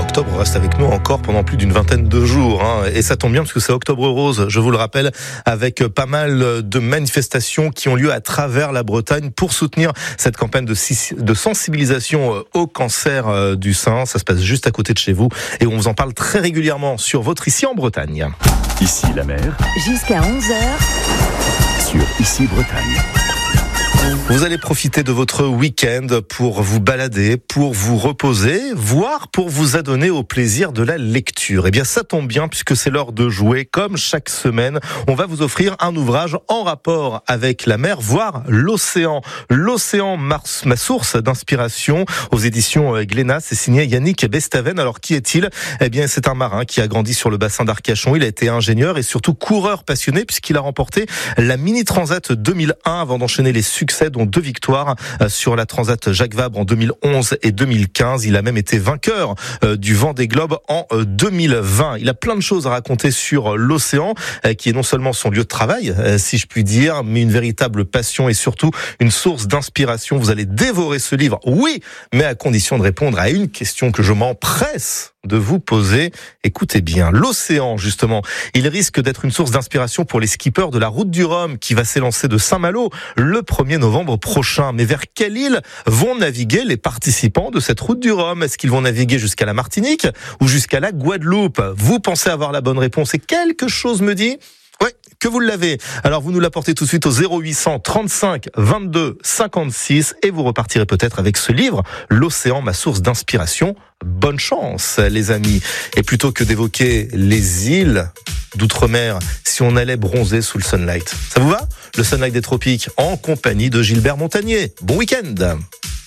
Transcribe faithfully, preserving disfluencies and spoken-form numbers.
Octobre reste avec nous encore pendant plus d'une vingtaine de jours, hein. Et ça tombe bien parce que c'est Octobre Rose, je vous le rappelle, avec pas mal de manifestations qui ont lieu à travers la Bretagne pour soutenir cette campagne de, de sensibilisation au cancer du sein. Ça se passe juste à côté de chez vous et on vous en parle très régulièrement sur votre Ici en Bretagne. Ici la mer. Jusqu'à onze heures. Sur Ici Bretagne. Vous allez profiter de votre week-end pour vous balader, pour vous reposer, voire pour vous adonner au plaisir de la lecture. Eh bien, ça tombe bien puisque c'est l'heure de jouer. Comme chaque semaine, on va vous offrir un ouvrage en rapport avec la mer, voire l'océan. L'océan, ma source d'inspiration, aux éditions Glénat. C'est signé Yannick Bestaven. Alors, qui est-il ? Eh bien, c'est un marin qui a grandi sur le bassin d'Arcachon. Il a été ingénieur et surtout coureur passionné puisqu'il a remporté la Mini Transat deux mille un avant d'enchaîner les succès dont deux victoires sur la Transat Jacques Vabre en deux mille onze et deux mille quinze. Il a même été vainqueur du Vendée Globe en deux mille vingt. Il a plein de choses à raconter sur l'océan, qui est non seulement son lieu de travail, si je puis dire, mais une véritable passion et surtout une source d'inspiration. Vous allez dévorer ce livre, oui, mais à condition de répondre à une question que je m'empresse de vous poser. Écoutez bien, l'océan, justement, il risque d'être une source d'inspiration pour les skippers de la Route du Rhum qui va s'élancer de Saint-Malo le premier novembre prochain. Mais vers quelle île vont naviguer les participants de cette Route du Rhum ? Est-ce qu'ils vont naviguer jusqu'à la Martinique ou jusqu'à la Guadeloupe ? Vous pensez avoir la bonne réponse et quelque chose me dit ouais, que vous l'avez. Alors vous nous l'apportez tout de suite au zéro huit cent trente-cinq vingt-deux cinquante-six et vous repartirez peut-être avec ce livre, L'océan, ma source d'inspiration. Bonne chance, les amis. Et plutôt que d'évoquer les îles d'outre-mer, si on allait bronzer sous le sunlight. Ça vous va ? Le sunlight des tropiques en compagnie de Gilbert Montagnier. Bon week-end.